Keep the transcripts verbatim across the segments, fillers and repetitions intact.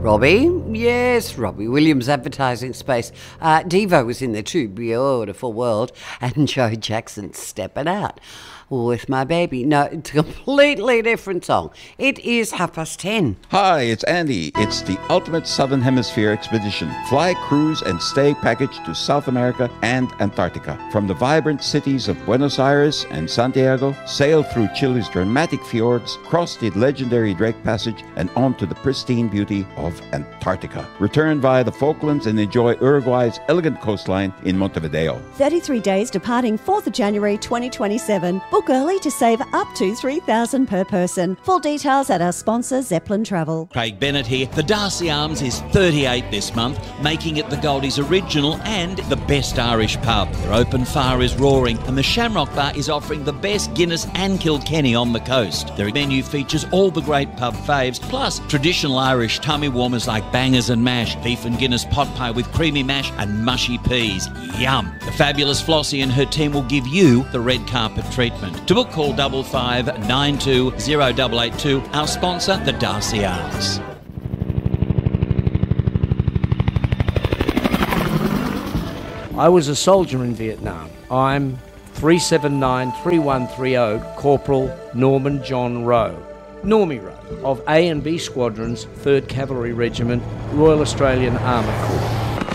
Robbie? Yes, Robbie Williams advertising space. Uh, Devo was in there too, Beautiful World, and Joe Jackson Stepping Out with My Baby. No, it's a completely different song. It is half past ten. Hi, it's Andy. It's the ultimate Southern Hemisphere expedition. Fly, cruise, and stay package to South America and Antarctica. From the vibrant cities of Buenos Aires and Santiago, sail through Chile's dramatic fjords, cross the legendary Drake Passage, and on to the pristine beauty of Antarctica. Return via the Falklands and enjoy Uruguay's elegant coastline in Montevideo. thirty-three days departing fourth of January twenty twenty-seven. Book early to save up to three thousand dollars per person. Full details at our sponsor, Zeppelin Travel. Craig Bennett here. The Darcy Arms is thirty-eight this month, making it the Goldies original and the best Irish pub. Their open fire is roaring and the Shamrock Bar is offering the best Guinness and Kilkenny on the coast. Their menu features all the great pub faves, plus traditional Irish tummy warmers like bangers and mash, beef and Guinness pot pie with creamy mash and mushy peas. Yum! The fabulous Flossie and her team will give you the red carpet treatment. To book, call double five nine two zero eight eight two. Our sponsor, the Darcy Arms. I was a soldier in Vietnam. I'm three seven nine three one three zero, Corporal Norman John Rowe. Normie Rowe, of A and B Squadrons, third Cavalry Regiment, Royal Australian Armour Corps.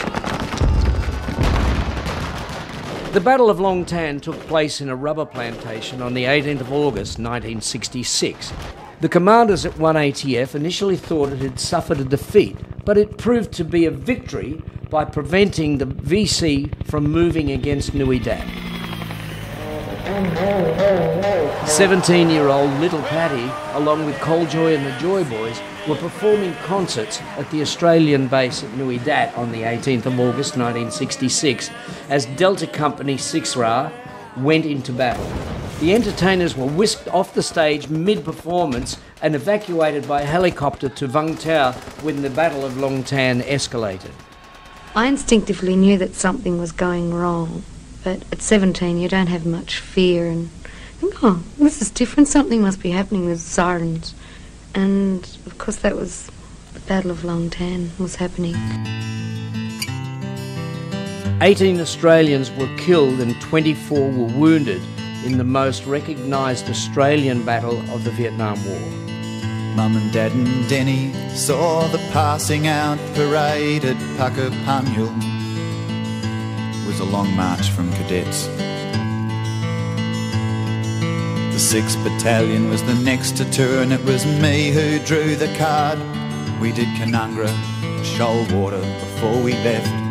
The Battle of Long Tan took place in a rubber plantation on the eighteenth of August nineteen sixty-six. The commanders at one A T F initially thought it had suffered a defeat, but it proved to be a victory by preventing the V C from moving against Nui Dat. seventeen-year-old Little Patty, along with Coljoy and the Joy Boys, were performing concerts at the Australian base at Nui Dat on the eighteenth of August nineteen sixty-six as Delta Company six R went into battle. The entertainers were whisked off the stage mid-performance and evacuated by helicopter to Vung Tau when the Battle of Long Tan escalated. I instinctively knew that something was going wrong, but at seventeen you don't have much fear and think, oh, this is different, something must be happening with sirens. And of course that was the Battle of Long Tan was happening. eighteen Australians were killed and twenty-four were wounded in the most recognised Australian battle of the Vietnam War. Mum and Dad and Denny saw the passing out parade at Puckapunyal. It was a long march from cadets. The sixth Battalion was the next to turn. It was me who drew the card. We did Canungra, Shoalwater before we left.